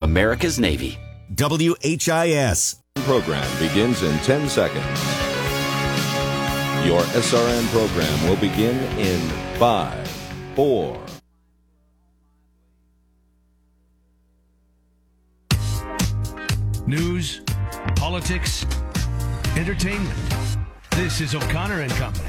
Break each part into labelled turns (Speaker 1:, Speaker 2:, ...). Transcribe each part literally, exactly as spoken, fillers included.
Speaker 1: America's Navy.
Speaker 2: W H I S.
Speaker 3: Program begins in ten seconds. Your S R N program will begin in five, four.
Speaker 4: News, politics, entertainment. This is O'Connor and Company.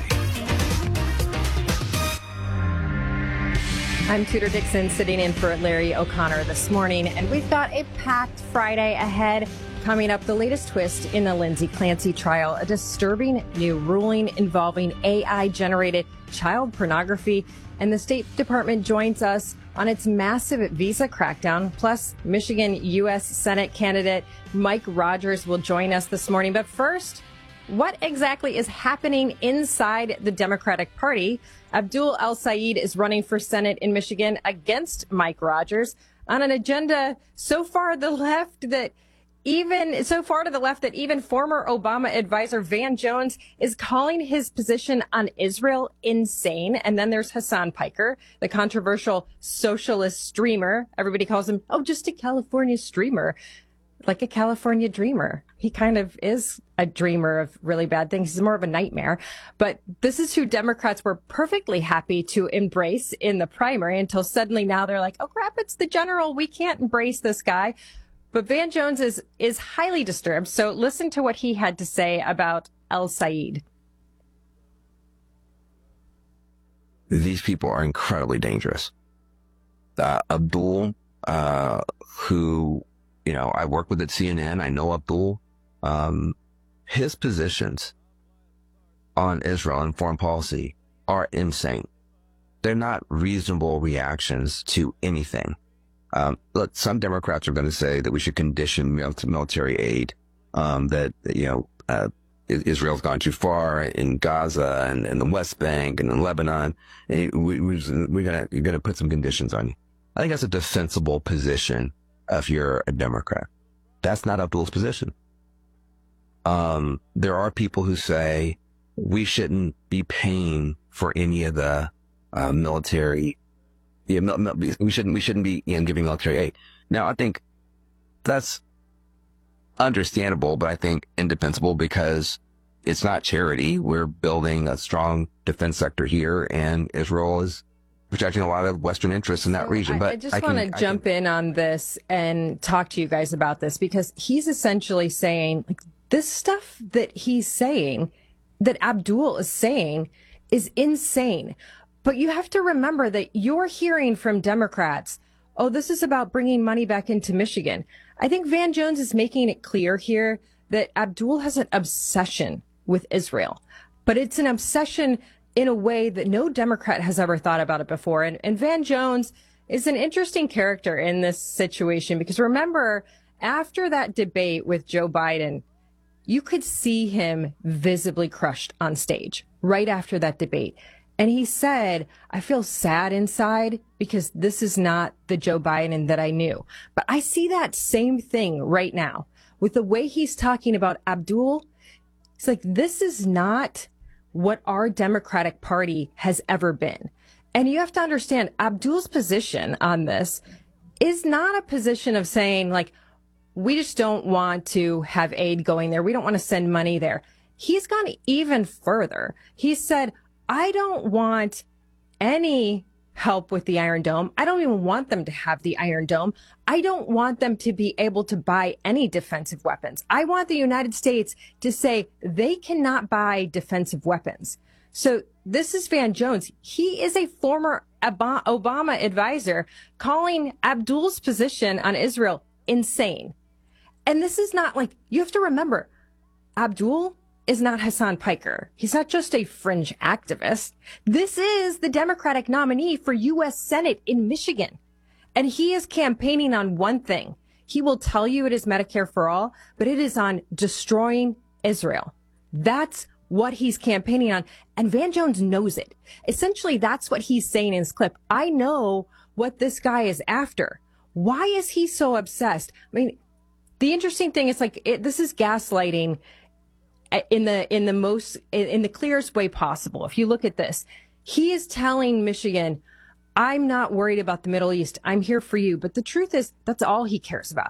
Speaker 5: I'm Tudor Dixon, sitting in for Larry O'Connor this morning, and we've got a packed Friday ahead. Coming up, the latest twist in the Lindsay Clancy trial, a disturbing new ruling involving A I-generated child pornography, and the State Department joins us on its massive visa crackdown. Plus, Michigan U S Senate candidate Mike Rogers will join us this morning. But first, what exactly is happening inside the Democratic Party? Abdul El-Sayed is running for Senate in Michigan against Mike Rogers on an agenda so far the left that even so far to the left that even former Obama advisor Van Jones is calling his position on Israel insane. And then there's Hasan Piker, the controversial socialist streamer. Everybody calls him, oh, just a California streamer. Like a California dreamer. He kind of is a dreamer of really bad things. He's more of a nightmare. But this is who Democrats were perfectly happy to embrace in the primary until suddenly now they're like, oh, crap, it's the general. We can't embrace this guy. But Van Jones is, is highly disturbed. So listen to what he had to say about El-Sayed.
Speaker 6: These people are incredibly dangerous. Uh, Abdul, uh, who... You know, I work with at C N N. I know Abdul. Um, his positions on Israel and foreign policy are insane. They're not reasonable reactions to anything. Um, look, some Democrats are going to say that we should condition military aid, um, that, you know, uh, Israel's gone too far in Gaza and, and the West Bank and in Lebanon. And we, we, we're going to, you're going to put some conditions on you. I think that's a defensible position if you're a Democrat. That's not Abdul's position. Um, there are people who say we shouldn't be paying for any of the uh, military. Yeah, mil- mil- we shouldn't. We shouldn't be you know, giving military aid. Now, I think that's understandable, but I think indefensible because it's not charity. We're building a strong defense sector here, and Israel is protecting a lot of Western interests in that
Speaker 5: so
Speaker 6: region. But
Speaker 5: I, I just want to jump
Speaker 6: can...
Speaker 5: in on this and talk to you guys about this, because he's essentially saying like this stuff that he's saying, that Abdul is saying, is insane. But you have to remember that you're hearing from Democrats, oh, this is about bringing money back into Michigan. I think Van Jones is making it clear here that Abdul has an obsession with Israel, but it's an obsession in a way that no Democrat has ever thought about it before. And, and Van Jones is an interesting character in this situation, because remember, after that debate with Joe Biden, you could see him visibly crushed on stage right after that debate. And he said, I feel sad inside because this is not the Joe Biden that I knew. But I see that same thing right now with the way he's talking about Abdul. It's like, this is not what our Democratic Party has ever been. And you have to understand, Abdul's position on this is not a position of saying, like, we just don't want to have aid going there. We don't want to send money there. He's gone even further. He said, I don't want any help with the Iron Dome. I don't even want them to have the Iron Dome. I don't want them to be able to buy any defensive weapons. I want the United States to say they cannot buy defensive weapons. So this is Van Jones. He is a former Obama advisor calling Abdul's position on Israel insane. And this is not like, you have to remember, Abdul is not Hasan Piker. He's not just a fringe activist. This is the Democratic nominee for U S Senate in Michigan. And he is campaigning on one thing. He will tell you it is Medicare for all, but it is on destroying Israel. That's what he's campaigning on. And Van Jones knows it. Essentially, that's what he's saying in his clip. I know what this guy is after. Why is he so obsessed? I mean, the interesting thing is, like, it, this is gaslighting in the in the most in, in the clearest way possible. If you look at this, he is telling Michigan, I'm not worried about the Middle East. I'm here for you. But the truth is, that's all he cares about.